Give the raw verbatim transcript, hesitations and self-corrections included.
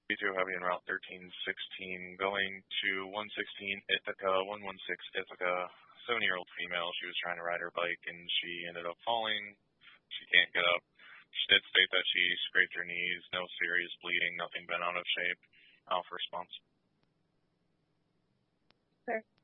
B two Heavy on Route thirteen sixteen going to one sixteen Ithaca, one one six Ithaca, seven-year-old female. She was trying to ride her bike and she ended up falling. She can't get up. She did state that she scraped her knees, no serious bleeding, nothing bent out of shape. Alpha response. Okay.